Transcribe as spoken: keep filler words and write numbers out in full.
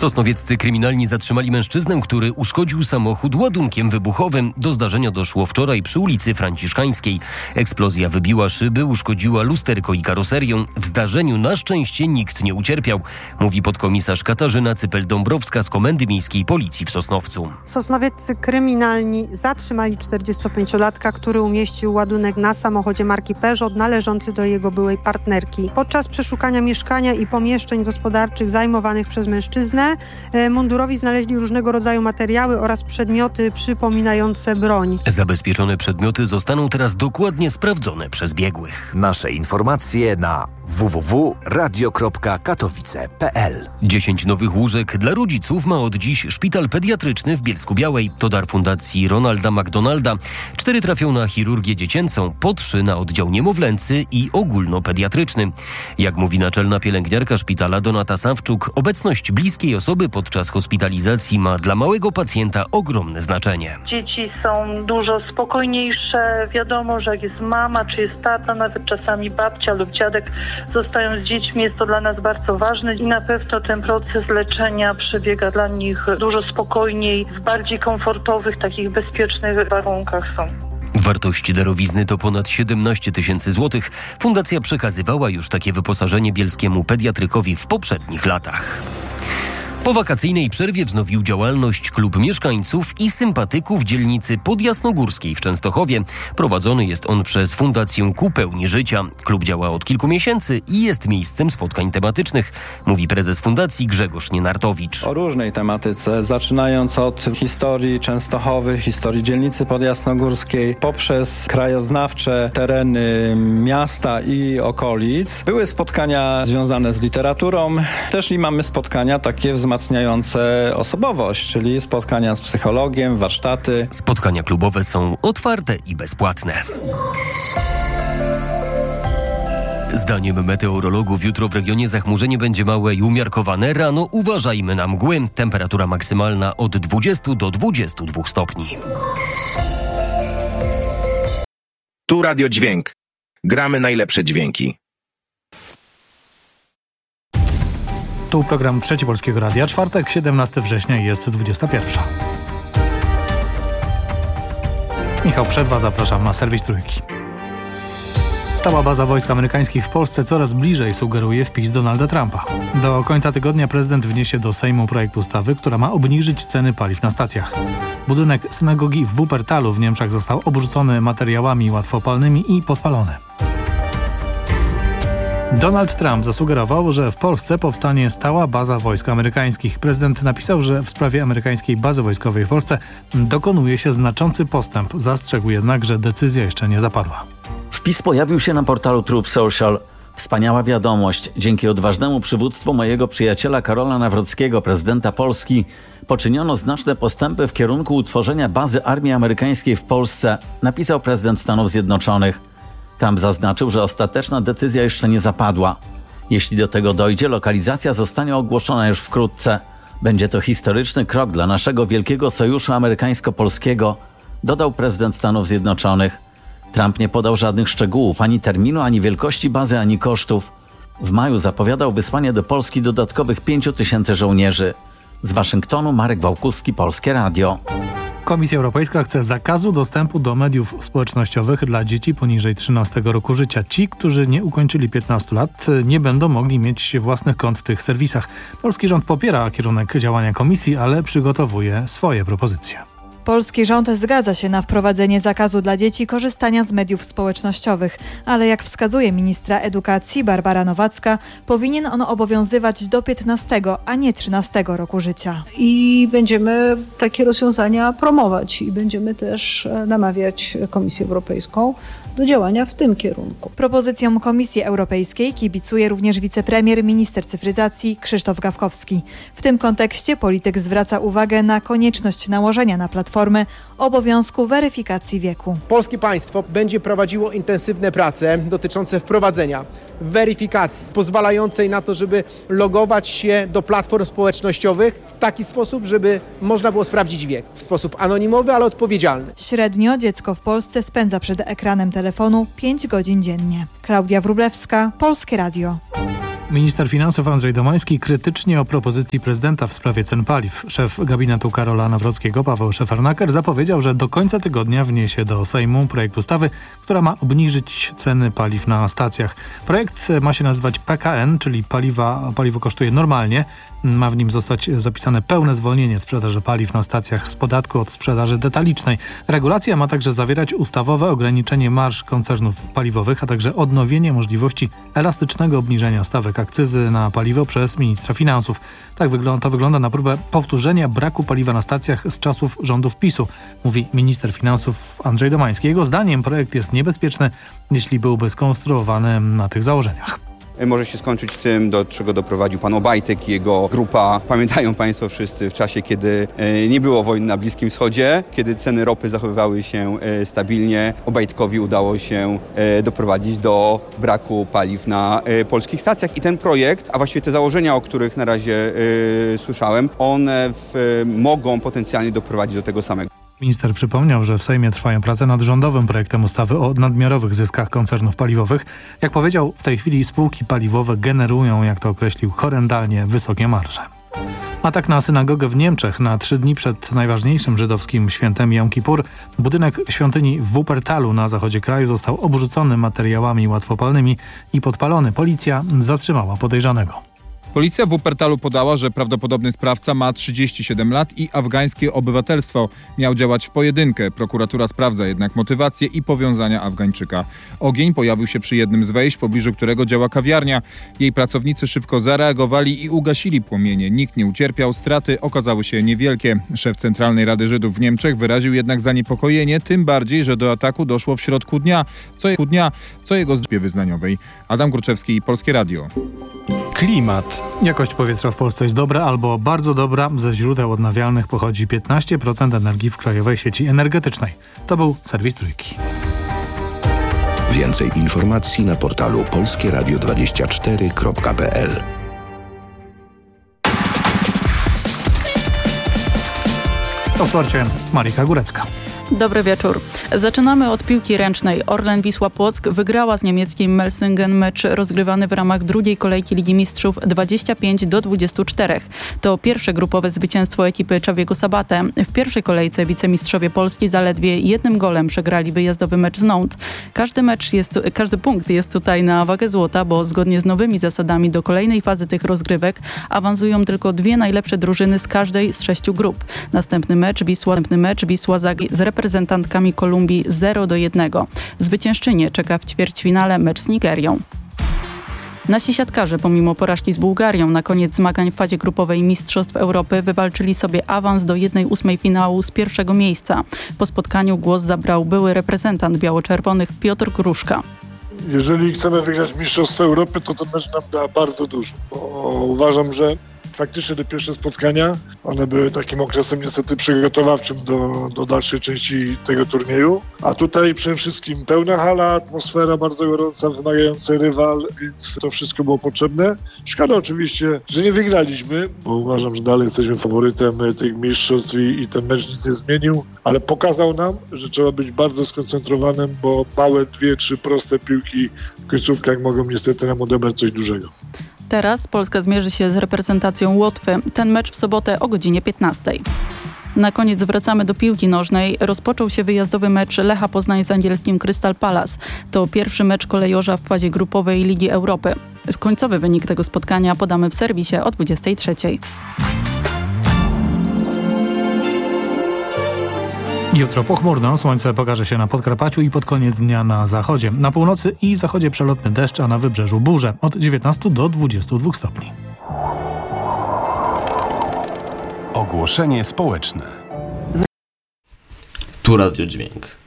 Sosnowieccy kryminalni zatrzymali mężczyznę, który uszkodził samochód ładunkiem wybuchowym. Do zdarzenia doszło wczoraj przy ulicy Franciszkańskiej. Eksplozja wybiła szyby, uszkodziła lusterko i karoserię. W zdarzeniu na szczęście nikt nie ucierpiał, mówi podkomisarz Katarzyna Cypel-Dąbrowska z Komendy Miejskiej Policji w Sosnowcu. Sosnowieccy kryminalni zatrzymali czterdziestopięciolatka, który umieścił ładunek na samochodzie marki Peugeot należący do jego byłej partnerki. Podczas przeszukania mieszkania i pomieszczeń gospodarczych zajmowanych przez mężczyznę mundurowi znaleźli różnego rodzaju materiały oraz przedmioty przypominające broń. Zabezpieczone przedmioty zostaną teraz dokładnie sprawdzone przez biegłych. Nasze informacje na w w w kropka radio kropka katowice kropka p l. Dziesięć nowych łóżek dla rodziców ma od dziś szpital pediatryczny w Bielsku-Białej. To dar fundacji Ronalda McDonalda. Cztery trafią na chirurgię dziecięcą, po trzy na oddział niemowlęcy i ogólnopediatryczny. Jak mówi naczelna pielęgniarka szpitala Donata Sawczuk, obecność bliskiej osoby podczas hospitalizacji ma dla małego pacjenta ogromne znaczenie. Dzieci są dużo spokojniejsze. Wiadomo, że jak jest mama, czy jest tata, nawet czasami babcia lub dziadek zostają z dziećmi. Jest to dla nas bardzo ważne i na pewno ten proces leczenia przebiega dla nich dużo spokojniej, w bardziej komfortowych, takich bezpiecznych warunkach są. Wartość darowizny to ponad siedemnaście tysięcy złotych. Fundacja przekazywała już takie wyposażenie bielskiemu pediatrykowi w poprzednich latach. Po wakacyjnej przerwie wznowił działalność klub mieszkańców i sympatyków dzielnicy podjasnogórskiej w Częstochowie. Prowadzony jest on przez Fundację Ku Pełni Życia. Klub działa od kilku miesięcy i jest miejscem spotkań tematycznych, mówi prezes fundacji Grzegorz Nienartowicz. O różnej tematyce, zaczynając od historii Częstochowy, historii dzielnicy podjasnogórskiej, poprzez krajoznawcze tereny miasta i okolic. Były spotkania związane z literaturą, też i mamy spotkania takie wzmacniające osobowość, czyli spotkania z psychologiem, warsztaty. Spotkania klubowe są otwarte i bezpłatne. Zdaniem meteorologów jutro w regionie zachmurzenie będzie małe i umiarkowane. Rano uważajmy na mgły. Temperatura maksymalna od dwudziestu do dwudziestu dwóch stopni. Tu Radio Dźwięk. Gramy najlepsze dźwięki. Tu program Trzeci Polskiego Radia. Czwartek, siedemnastego września i jest dwudziesta pierwsza. Michał Przerwa, zapraszam na serwis Trójki. Stała baza wojsk amerykańskich w Polsce coraz bliżej, sugeruje wpis Donalda Trumpa. Do końca tygodnia prezydent wniesie do Sejmu projekt ustawy, która ma obniżyć ceny paliw na stacjach. Budynek synagogi w Wuppertalu w Niemczech został obrzucony materiałami łatwopalnymi i podpalony. Donald Trump zasugerował, że w Polsce powstanie stała baza wojsk amerykańskich. Prezydent napisał, że w sprawie amerykańskiej bazy wojskowej w Polsce dokonuje się znaczący postęp. Zastrzegł jednak, że decyzja jeszcze nie zapadła. Wpis pojawił się na portalu Truth Social. Wspaniała wiadomość. Dzięki odważnemu przywództwu mojego przyjaciela Karola Nawrockiego, prezydenta Polski, poczyniono znaczne postępy w kierunku utworzenia bazy armii amerykańskiej w Polsce, napisał prezydent Stanów Zjednoczonych. Trump zaznaczył, że ostateczna decyzja jeszcze nie zapadła. Jeśli do tego dojdzie, lokalizacja zostanie ogłoszona już wkrótce. Będzie to historyczny krok dla naszego wielkiego sojuszu amerykańsko-polskiego, dodał prezydent Stanów Zjednoczonych. Trump nie podał żadnych szczegółów, ani terminu, ani wielkości bazy, ani kosztów. W maju zapowiadał wysłanie do Polski dodatkowych pięciu tysięcy żołnierzy. Z Waszyngtonu Marek Wałkuski, Polskie Radio. Komisja Europejska chce zakazu dostępu do mediów społecznościowych dla dzieci poniżej trzynastego roku życia. Ci, którzy nie ukończyli piętnastu lat, nie będą mogli mieć własnych kont w tych serwisach. Polski rząd popiera kierunek działania komisji, ale przygotowuje swoje propozycje. Polski rząd zgadza się na wprowadzenie zakazu dla dzieci korzystania z mediów społecznościowych, ale jak wskazuje ministra edukacji Barbara Nowacka, powinien on obowiązywać do piętnastego, a nie trzynastego roku życia. I będziemy takie rozwiązania promować i będziemy też namawiać Komisję Europejską do działania w tym kierunku. Propozycjom Komisji Europejskiej kibicuje również wicepremier, minister cyfryzacji Krzysztof Gawkowski. W tym kontekście polityk zwraca uwagę na konieczność nałożenia na platformy obowiązku weryfikacji wieku. Polskie państwo będzie prowadziło intensywne prace dotyczące wprowadzenia weryfikacji pozwalającej na to, żeby logować się do platform społecznościowych w taki sposób, żeby można było sprawdzić wiek w sposób anonimowy, ale odpowiedzialny. Średnio dziecko w Polsce spędza przed ekranem telefonu pięć godzin dziennie. Klaudia Wróblewska, Polskie Radio. Minister finansów Andrzej Domański krytycznie o propozycji prezydenta w sprawie cen paliw. Szef gabinetu Karola Nawrockiego Paweł Szefernaker zapowiedział, że do końca tygodnia wniesie do Sejmu projekt ustawy, która ma obniżyć ceny paliw na stacjach. Projekt ma się nazywać P K N, czyli paliwa, paliwo kosztuje normalnie. Ma w nim zostać zapisane pełne zwolnienie sprzedaży paliw na stacjach z podatku od sprzedaży detalicznej. Regulacja ma także zawierać ustawowe ograniczenie marż koncernów paliwowych, a także odnowienie możliwości elastycznego obniżenia stawek akcyzy na paliwo przez ministra finansów. Tak wygląda, to wygląda na próbę powtórzenia braku paliwa na stacjach z czasów rządów PiSu, mówi minister finansów Andrzej Domański. Jego zdaniem projekt jest niebezpieczny, jeśli byłby skonstruowany na tych założeniach. Może się skończyć tym, do czego doprowadził pan Obajtek i jego grupa. Pamiętają państwo wszyscy w czasie, kiedy nie było wojny na Bliskim Wschodzie, kiedy ceny ropy zachowywały się stabilnie. Obajtkowi udało się doprowadzić do braku paliw na polskich stacjach. I ten projekt, a właściwie te założenia, o których na razie słyszałem, one w, mogą potencjalnie doprowadzić do tego samego. Minister przypomniał, że w Sejmie trwają prace nad rządowym projektem ustawy o nadmiarowych zyskach koncernów paliwowych. Jak powiedział, w tej chwili spółki paliwowe generują, jak to określił, horrendalnie wysokie marże. Atak na synagogę w Niemczech na trzy dni przed najważniejszym żydowskim świętem Jom Kippur. Budynek świątyni w Wuppertalu na zachodzie kraju został obrzucony materiałami łatwopalnymi i podpalony. Policja zatrzymała podejrzanego. Policja w Wuppertalu podała, że prawdopodobny sprawca ma trzydzieści siedem lat i afgańskie obywatelstwo. Miał działać w pojedynkę. Prokuratura sprawdza jednak motywację i powiązania Afgańczyka. Ogień pojawił się przy jednym z wejść, w pobliżu którego działa kawiarnia. Jej pracownicy szybko zareagowali i ugasili płomienie. Nikt nie ucierpiał, straty okazały się niewielkie. Szef Centralnej Rady Żydów w Niemczech wyraził jednak zaniepokojenie, tym bardziej, że do ataku doszło w środku dnia, co, je, dnia, co jego zdrowie wyznaniowej. Adam Górczewski, Polskie Radio. Klimat. Jakość powietrza w Polsce jest dobra albo bardzo dobra. Ze źródeł odnawialnych pochodzi piętnaście procent energii w krajowej sieci energetycznej. To był serwis Trójki. Więcej informacji na portalu polskie radio dwadzieścia cztery kropka p l. O sporcie Marika Górecka. Dobry wieczór. Zaczynamy od piłki ręcznej. Orlen Wisła Płock wygrała z niemieckim Melsingen mecz rozgrywany w ramach drugiej kolejki Ligi Mistrzów dwadzieścia pięć do dwudziestu czterech. To pierwsze grupowe zwycięstwo ekipy Czawiego Sabatę. W pierwszej kolejce wicemistrzowie Polski zaledwie jednym golem przegrali wyjazdowy mecz z Nantes. Każdy mecz jest, każdy punkt jest tutaj na wagę złota, bo zgodnie z nowymi zasadami do kolejnej fazy tych rozgrywek awansują tylko dwie najlepsze drużyny z każdej z sześciu grup. Następny mecz Wisła, następny mecz Wisła zagra z reprezentantkami Kolumbii zero do jednego. Zwyciężczynię czeka w ćwierćfinale mecz z Nigerią. Nasi siatkarze pomimo porażki z Bułgarią na koniec zmagań w fazie grupowej Mistrzostw Europy wywalczyli sobie awans do jednej ósmej finału z pierwszego miejsca. Po spotkaniu głos zabrał były reprezentant biało-czerwonych Piotr Gruszka. Jeżeli chcemy wygrać Mistrzostwo Europy, to ten mecz nam da bardzo dużo. Bo uważam, że faktycznie te pierwsze spotkania, one były takim okresem niestety przygotowawczym do, do dalszej części tego turnieju. A tutaj przede wszystkim pełna hala, atmosfera bardzo gorąca, wymagający rywal, więc to wszystko było potrzebne. Szkoda oczywiście, że nie wygraliśmy, bo uważam, że dalej jesteśmy faworytem tych mistrzostw i, i ten mecz nic nie zmienił, ale pokazał nam, że trzeba być bardzo skoncentrowanym, bo małe dwie, trzy proste piłki w końcówkach mogą niestety nam odebrać coś dużego. Teraz Polska zmierzy się z reprezentacją Łotwy. Ten mecz w sobotę o godzinie piętnastej. Na koniec wracamy do piłki nożnej. Rozpoczął się wyjazdowy mecz Lecha Poznań z angielskim Crystal Palace. To pierwszy mecz kolejorza w fazie grupowej Ligi Europy. Końcowy wynik tego spotkania podamy w serwisie o dwudziestej trzeciej. Jutro pochmurno, słońce pokaże się na Podkarpaciu i pod koniec dnia na zachodzie. Na północy i zachodzie przelotny deszcz, a na wybrzeżu burze od dziewiętnastu do dwudziestu dwóch stopni. Ogłoszenie społeczne. Tu Radio Dźwięk.